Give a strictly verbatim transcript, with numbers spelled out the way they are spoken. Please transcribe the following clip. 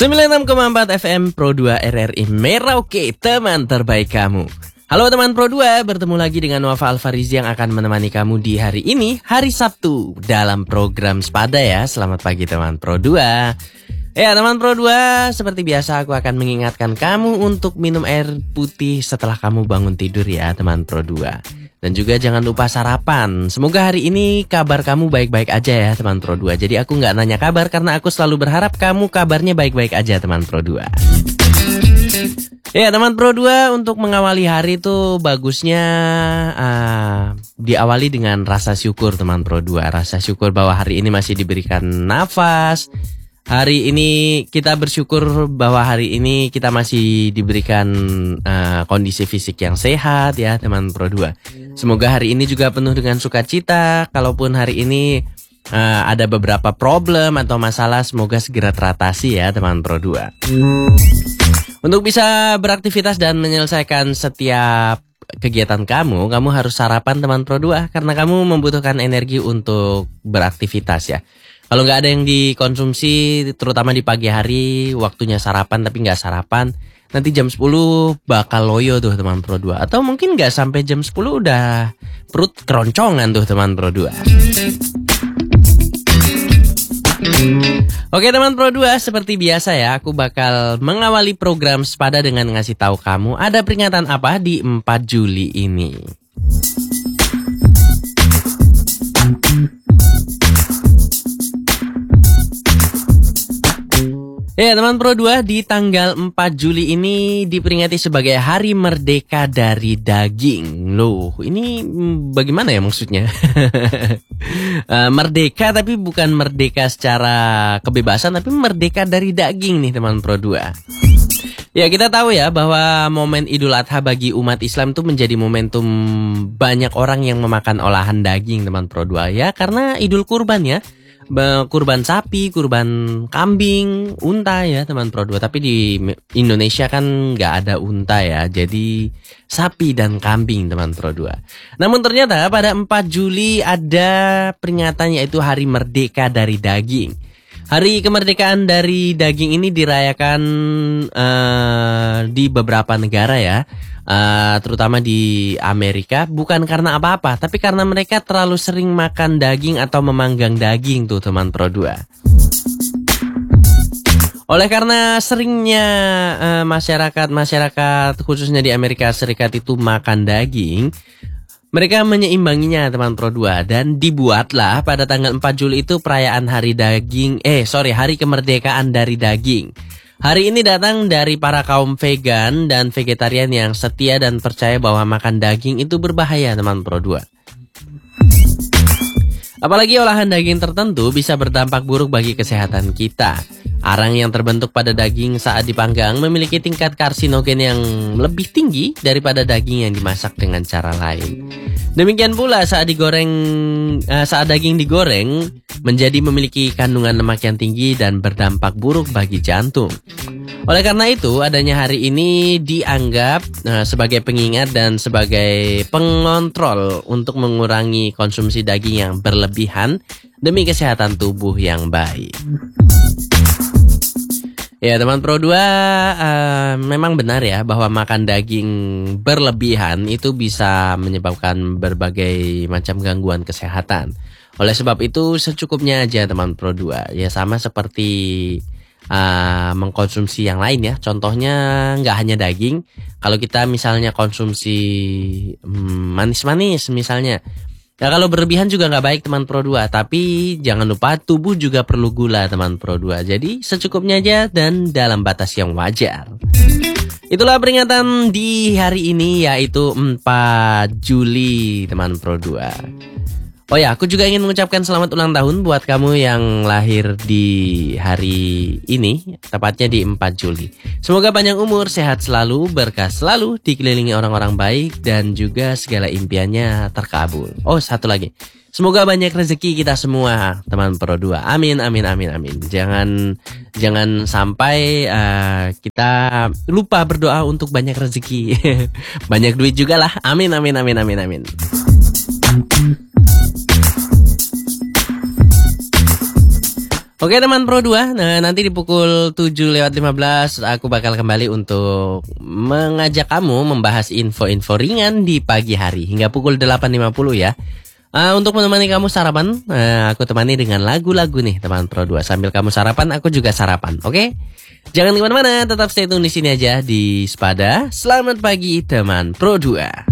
sembilan puluh enam koma empat F M Pro dua R R I Merauke, teman terbaik kamu. Halo teman Pro dua, bertemu lagi dengan Nova Alfarizi yang akan menemani kamu di hari ini, hari Sabtu, dalam program Sepada ya. Selamat pagi teman Pro dua. Ya teman Pro dua, seperti biasa aku akan mengingatkan kamu untuk minum air putih setelah kamu bangun tidur ya teman Pro dua. Dan juga jangan lupa sarapan. Semoga hari ini kabar kamu baik-baik aja ya teman Pro dua. Jadi aku nggak nanya kabar karena aku selalu berharap kamu kabarnya baik-baik aja teman Pro dua. Ya teman Pro dua, untuk mengawali hari itu bagusnya uh, diawali dengan rasa syukur teman Pro dua. Rasa syukur bahwa hari ini masih diberikan nafas. Hari ini kita bersyukur bahwa hari ini kita masih diberikan uh, kondisi fisik yang sehat ya teman Pro dua. Semoga hari ini juga penuh dengan sukacita. Kalaupun hari ini uh, ada beberapa problem atau masalah, semoga segera teratasi ya teman Pro dua. Untuk bisa beraktivitas dan menyelesaikan setiap kegiatan kamu, kamu harus sarapan teman Pro dua, karena kamu membutuhkan energi untuk beraktivitas ya. Kalau nggak ada yang dikonsumsi, terutama di pagi hari, waktunya sarapan tapi nggak sarapan, nanti jam sepuluh bakal loyo tuh teman Pro dua. Atau mungkin nggak sampai jam sepuluh udah perut keroncongan tuh teman Pro dua. Oke teman Pro dua, seperti biasa ya, aku bakal mengawali program Sepada dengan ngasih tahu kamu ada peringatan apa di empat Juli ini. Ya teman Pro dua, di tanggal empat Juli ini diperingati sebagai Hari Merdeka dari Daging. Loh, ini bagaimana ya maksudnya? uh, merdeka tapi bukan merdeka secara kebebasan, tapi merdeka dari daging nih teman Pro dua. Ya kita tahu ya bahwa momen Idul Adha bagi umat Islam itu menjadi momentum banyak orang yang memakan olahan daging teman Pro dua ya, karena Idul Kurban ya. Kurban sapi, kurban kambing, unta ya teman Pro dua. Tapi di Indonesia kan nggak ada unta ya, jadi sapi dan kambing teman Pro dua. Namun ternyata pada empat Juli ada peringatan, yaitu Hari Merdeka dari Daging. Hari kemerdekaan dari daging ini dirayakan uh, di beberapa negara ya, uh, terutama di Amerika. Bukan karena apa-apa, tapi karena mereka terlalu sering makan daging atau memanggang daging tuh teman Pro dua. Oleh karena seringnya uh, masyarakat-masyarakat khususnya di Amerika Serikat itu makan daging, mereka menyeimbanginya teman Pro dua, dan dibuatlah pada tanggal empat Juli itu perayaan Hari Daging, eh sorry Hari Kemerdekaan dari Daging. Hari ini datang dari para kaum vegan dan vegetarian yang setia dan percaya bahwa makan daging itu berbahaya teman Pro dua. Apalagi olahan daging tertentu bisa berdampak buruk bagi kesehatan kita. Arang yang terbentuk pada daging saat dipanggang memiliki tingkat karsinogen yang lebih tinggi daripada daging yang dimasak dengan cara lain. Demikian pula saat digoreng, saat daging digoreng menjadi memiliki kandungan lemak yang tinggi dan berdampak buruk bagi jantung. Oleh karena itu, adanya hari ini dianggap uh, sebagai pengingat dan sebagai pengontrol untuk mengurangi konsumsi daging yang berlebihan demi kesehatan tubuh yang baik. Ya teman Pro dua, uh, memang benar ya bahwa makan daging berlebihan itu bisa menyebabkan berbagai macam gangguan kesehatan. Oleh sebab itu secukupnya aja teman Pro dua. Ya sama seperti uh, mengkonsumsi yang lain ya. Contohnya nggak hanya daging. Kalau kita misalnya konsumsi hmm, manis-manis misalnya, ya kalau berlebihan juga nggak baik teman Pro dua. Tapi jangan lupa tubuh juga perlu gula teman Pro dua. Jadi secukupnya aja dan dalam batas yang wajar. Itulah peringatan di hari ini, yaitu empat Juli teman Pro dua. Oh ya, aku juga ingin mengucapkan selamat ulang tahun buat kamu yang lahir di hari ini, tepatnya di empat Juli. Semoga panjang umur, sehat selalu, berkah selalu, dikelilingi orang-orang baik, dan juga segala impiannya terkabul. Oh, satu lagi. Semoga banyak rezeki kita semua, teman Pro dua. Amin, amin, amin, amin. Jangan jangan sampai uh, kita lupa berdoa untuk banyak rezeki. Banyak duit juga lah. Amin, amin, amin, amin, amin. Oke teman Pro dua, nah, nanti di pukul tujuh lewat lima belas aku bakal kembali untuk mengajak kamu membahas info-info ringan di pagi hari hingga pukul delapan lima puluh ya. Uh, untuk menemani kamu sarapan, uh, aku temani dengan lagu-lagu nih teman Pro dua. Sambil kamu sarapan, aku juga sarapan, oke? Okay? Jangan kemana-mana, tetap stay tune di sini aja di Spada. Selamat pagi teman Pro dua.